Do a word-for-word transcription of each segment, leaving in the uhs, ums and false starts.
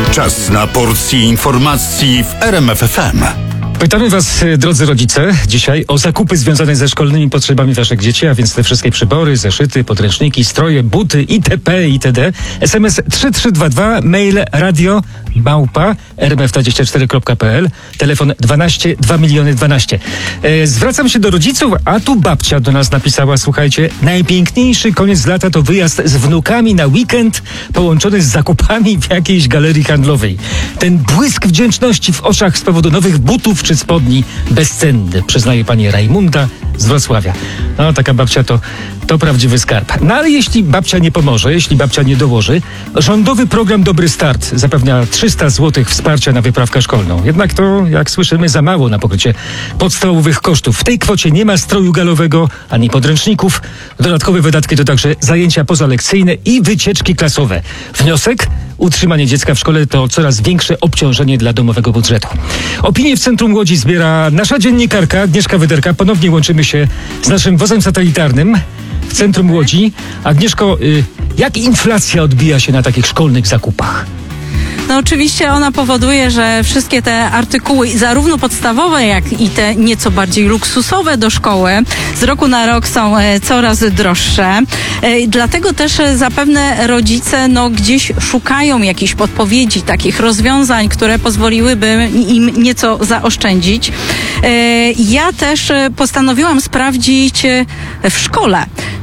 Czas na porcję informacji w R M F F M. Pytamy Was, drodzy rodzice, dzisiaj o zakupy związane ze szkolnymi potrzebami Waszych dzieci, a więc te wszystkie przybory, zeszyty, podręczniki, stroje, buty, itp., itd. S M S trzy trzy dwa dwa, mail radio małpa r m f dwadzieścia cztery kropka p l, telefon dwanaście dwa miliony dwanaście. E, zwracam się do rodziców, a tu babcia do nas napisała, słuchajcie, najpiękniejszy koniec lata to wyjazd z wnukami na weekend połączony z zakupami w jakiejś galerii handlowej. Ten błysk wdzięczności w oczach z powodu nowych butów czy spodni bezcenny, przyznaje pani Rajmunda z Wrocławia. No, taka babcia to, to prawdziwy skarb. No ale jeśli babcia nie pomoże, jeśli babcia nie dołoży, rządowy program Dobry Start zapewnia trzysta złotych wsparcia na wyprawkę szkolną. Jednak to, jak słyszymy, za mało na pokrycie podstawowych kosztów. W tej kwocie nie ma stroju galowego, ani podręczników. Dodatkowe wydatki to także zajęcia pozalekcyjne i wycieczki klasowe. Wniosek? Utrzymanie dziecka w szkole to coraz większe obciążenie dla domowego budżetu. Opinię w centrum Łodzi zbiera nasza dziennikarka Agnieszka Wyderka. Ponownie łączymy się z naszym wozem satelitarnym w centrum Łodzi. Agnieszko, y, jak inflacja odbija się na takich szkolnych zakupach? No oczywiście ona powoduje, że wszystkie te artykuły, zarówno podstawowe, jak i te nieco bardziej luksusowe do szkoły, z roku na rok są e, coraz droższe. E, dlatego też e, zapewne rodzice no, gdzieś szukają jakichś podpowiedzi, takich rozwiązań, które pozwoliłyby im nieco zaoszczędzić. E, ja też e, postanowiłam sprawdzić e, w szkole.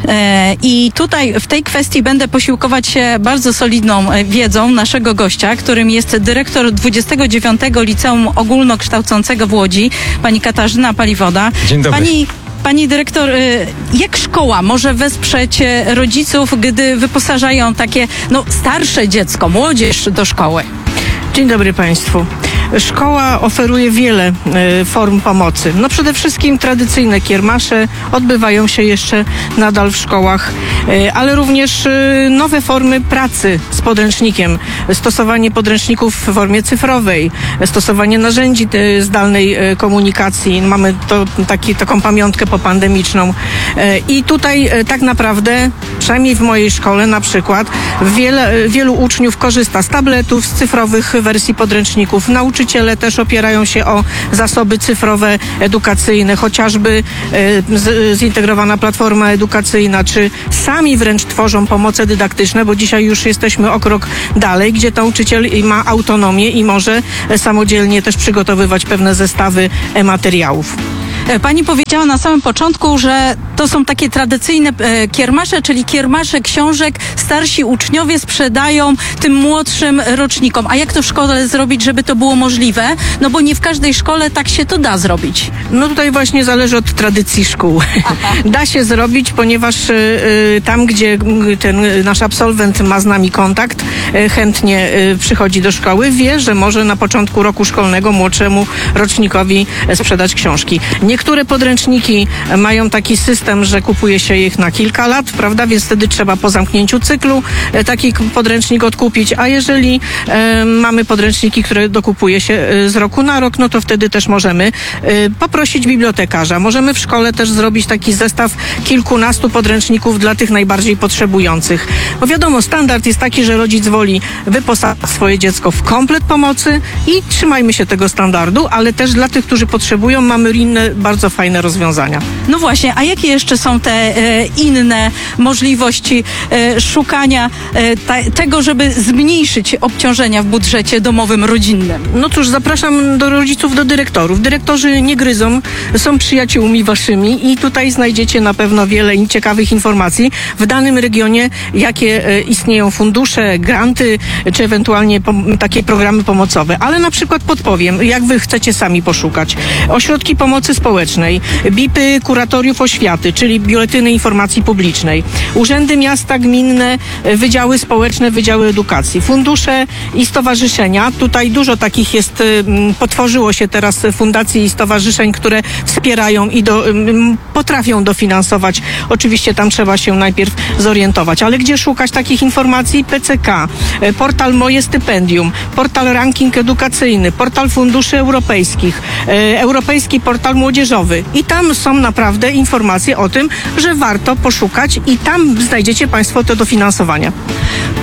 E, I tutaj w tej kwestii będę posiłkować się bardzo solidną e, wiedzą naszego gościa, którym jest dyrektor dwudziestego dziewiątego Liceum Ogólnokształcącego w Łodzi, pani Katarzyna Paliwoda. Dzień dobry. Pani, pani dyrektor, jak szkoła może wesprzeć rodziców, gdy wyposażają takie no, starsze dziecko, młodzież do szkoły? Dzień dobry Państwu. Szkoła oferuje wiele y, form pomocy. No przede wszystkim tradycyjne kiermasze odbywają się jeszcze nadal w szkołach, y, ale również y, nowe formy pracy z podręcznikiem. Stosowanie podręczników w formie cyfrowej, stosowanie narzędzi y, zdalnej y, komunikacji. Mamy to, taki, taką pamiątkę popandemiczną. Y, I tutaj y, tak naprawdę, przynajmniej w mojej szkole na przykład, wiele, y, wielu uczniów korzysta z tabletów, z cyfrowych wersji podręczników. Nauczyciele też opierają się o zasoby cyfrowe, edukacyjne, chociażby e, z, zintegrowana platforma edukacyjna, czy sami wręcz tworzą pomoce dydaktyczne, bo dzisiaj już jesteśmy o krok dalej, gdzie nauczyciel ma autonomię i może samodzielnie też przygotowywać pewne zestawy e-materiałów. Pani powiedziała na samym początku, że to są takie tradycyjne e, kiermasze, czyli kiermasze książek starsi uczniowie sprzedają tym młodszym rocznikom. A jak to w szkole zrobić, żeby to było możliwe? No bo nie w każdej szkole tak się to da zrobić. No tutaj właśnie zależy od tradycji szkół. Da się zrobić, ponieważ y, tam, gdzie ten nasz absolwent ma z nami kontakt, y, chętnie y, przychodzi do szkoły, wie, że może na początku roku szkolnego młodszemu rocznikowi sprzedać książki. Niektóre podręczniki mają taki system, że kupuje się ich na kilka lat, prawda? Więc wtedy trzeba po zamknięciu cyklu taki podręcznik odkupić, a jeżeli e, mamy podręczniki, które dokupuje się e, z roku na rok, no to wtedy też możemy e, poprosić bibliotekarza. Możemy w szkole też zrobić taki zestaw kilkunastu podręczników dla tych najbardziej potrzebujących. Bo wiadomo, standard jest taki, że rodzic woli wyposażyć swoje dziecko w komplet pomocy i trzymajmy się tego standardu, ale też dla tych, którzy potrzebują, mamy inne bardzo fajne rozwiązania. No właśnie, a jakie jeszcze są te e, inne możliwości e, szukania e, ta, tego, żeby zmniejszyć obciążenia w budżecie domowym, rodzinnym? No cóż, zapraszam do rodziców, do dyrektorów. Dyrektorzy nie gryzą, są przyjaciółmi waszymi i tutaj znajdziecie na pewno wiele ciekawych informacji w danym regionie, jakie e, istnieją fundusze, granty, czy ewentualnie pom- takie programy pomocowe. Ale na przykład podpowiem, jak wy chcecie sami poszukać. Ośrodki pomocy społecznej, B I P-y kuratoriów oświaty, czyli biuletyny informacji publicznej, urzędy miasta, gminne, wydziały społeczne, wydziały edukacji, fundusze i stowarzyszenia. Tutaj dużo takich jest, potworzyło się teraz fundacji i stowarzyszeń, które wspierają i do, potrafią dofinansować. Oczywiście tam trzeba się najpierw zorientować. Ale gdzie szukać takich informacji? P C K, portal Moje Stypendium, portal Ranking Edukacyjny, portal Funduszy Europejskich, Europejski Portal Młodzieżowy. I tam są naprawdę informacje o tym, że warto poszukać i tam znajdziecie Państwo te dofinansowania.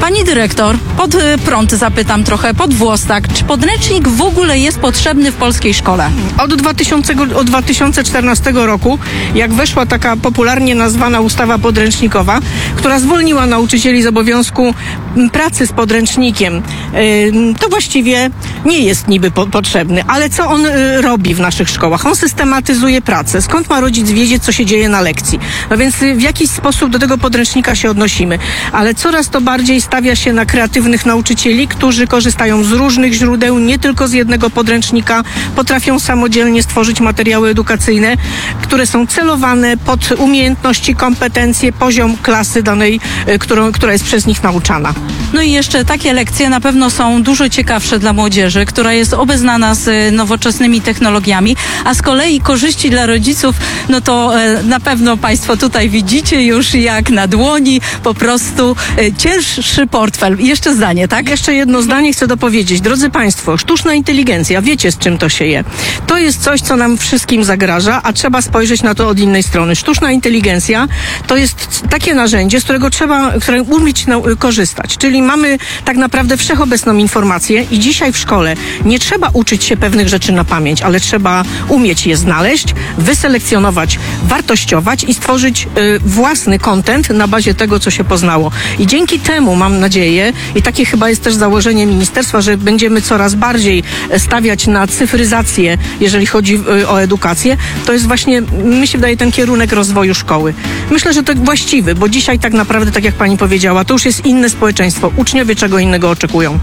Pani dyrektor, pod y, prąd zapytam trochę, pod włos tak, czy podręcznik w ogóle jest potrzebny w polskiej szkole? Od, dwa tysiące, od dwa tysiące czternastego roku, jak weszła taka popularnie nazwana ustawa podręcznikowa, która zwolniła nauczycieli z obowiązku m, pracy z podręcznikiem, y, to właściwie nie jest niby po, potrzebny. Ale co on y, robi w naszych szkołach? On systematyzuje pracę. Skąd ma rodzic wiedzieć, co się dzieje na lekcji? No więc y, w jakiś sposób do tego podręcznika się odnosimy. Ale coraz to bardziej stawia się na kreatywnych nauczycieli, którzy korzystają z różnych źródeł, nie tylko z jednego podręcznika, potrafią samodzielnie stworzyć materiały edukacyjne, które są celowane pod umiejętności, kompetencje, poziom klasy danej, y, którą, która jest przez nich nauczana. No i jeszcze takie lekcje na pewno są dużo ciekawsze dla młodzieży, która jest obeznana z nowoczesnymi technologiami, a z kolei korzyści dla rodziców, no to e, na pewno Państwo tutaj widzicie już jak na dłoni, po prostu e, cięższy portfel. I jeszcze zdanie, tak? Jeszcze jedno zdanie chcę dopowiedzieć. Drodzy Państwo, sztuczna inteligencja, wiecie z czym to się je. To jest coś, co nam wszystkim zagraża, a trzeba spojrzeć na to od innej strony. Sztuczna inteligencja to jest takie narzędzie, z którego trzeba, które umieć nau- korzystać. Czyli mamy tak naprawdę wszechobecną informację i dzisiaj w szkole nie trzeba uczyć się pewnych rzeczy na pamięć, ale trzeba umieć je znaleźć, wyselekcjonować, wartościować i stworzyć y, własny content na bazie tego, co się poznało. I dzięki temu mam nadzieję, i takie chyba jest też założenie ministerstwa, że będziemy coraz bardziej stawiać na cyfryzację, jeżeli chodzi y, o edukację, to jest właśnie, mi się wydaje, ten kierunek rozwoju szkoły. Myślę, że to właściwy, bo dzisiaj tak naprawdę, tak jak pani powiedziała, to już jest inne społeczeństwo. Uczniowie czego innego oczekują.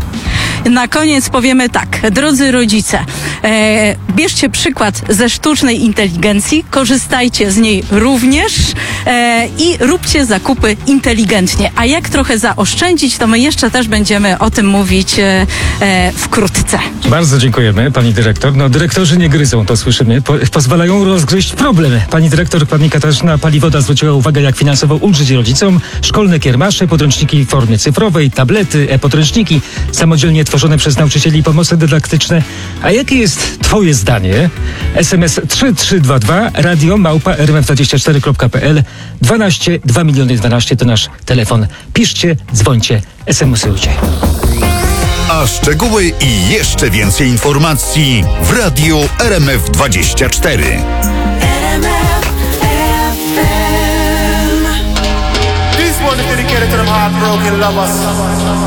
Na koniec powiemy tak, drodzy rodzice, e, bierzcie przykład ze sztucznej inteligencji, korzystajcie z niej również e, i róbcie zakupy inteligentnie. A jak trochę zaoszczędzić, to my jeszcze też będziemy o tym mówić e, e, wkrótce. Bardzo dziękujemy, pani dyrektor. No, dyrektorzy nie gryzą, to słyszymy. Po, pozwalają rozgryźć problem. Pani dyrektor, pani Katarzyna Paliwoda zwróciła uwagę, jak finansowo ulżyć rodzicom. Szkolne kiermasze, podręczniki w formie cyfrowej, tablety, e-podręczniki, samodzielnie tworzone przez nauczycieli pomocy dydaktyczne. A jakie jest twoje zdanie? S M S trzy trzy dwa dwa, radio małpa r m f dwadzieścia cztery kropka p l, dwanaście, dwa miliony dwanaście to nasz telefon. Piszcie, dzwońcie, esemesujcie. A szczegóły i jeszcze więcej informacji w radiu R M F dwadzieścia cztery. This one is dedicated to them heartbroken lovers.